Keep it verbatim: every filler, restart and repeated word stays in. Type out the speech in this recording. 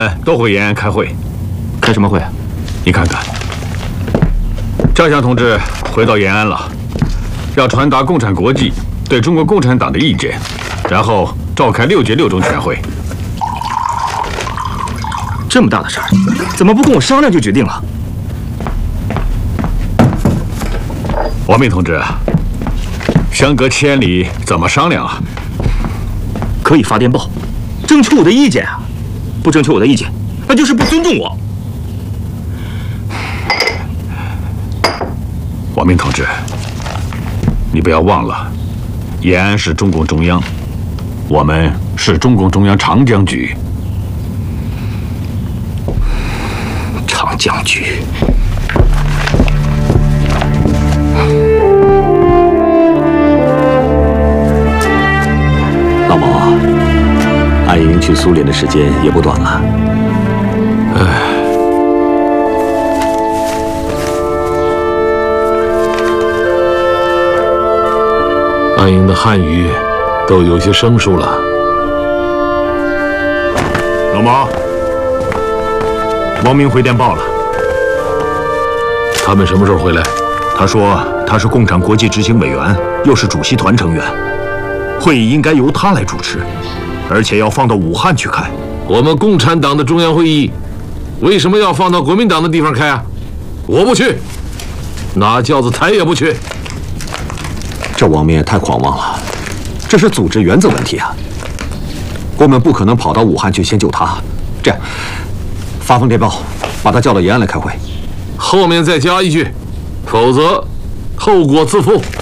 哎，都回延安开会。 开什么会啊？ 你看看，赵湘同志回到延安了，要传达共产国际对中国共产党的意见，然后召开六届六中全会。 这么大的事儿，怎么不跟我商量就决定了？ 王明同志，相隔千里，怎么商量啊？ 可以发电报，征求我的意见啊！不征求我的意见，那就是不尊重我。 王明同志，你不要忘了，延安是中共中央，我们是中共中央长江局。 长江局。老毛啊，安营去苏联的时间也不短了。 唉。 安营的汉语都有些生疏了。 老毛，王明回电报了。 他们什么时候回来？ 他说他是共产国际执行委员，又是主席团成员，会议应该由他来主持，而且要放到武汉去开。 我们共产党的中央会议为什么要放到国民党的地方开啊？我不去，拿轿子抬也不去。 这王明也太狂妄了，这是组织原则问题啊！我们不可能跑到武汉去先救他。这样，发封电报，把他叫到延安来开会。 后面再加一句，否则后果自负。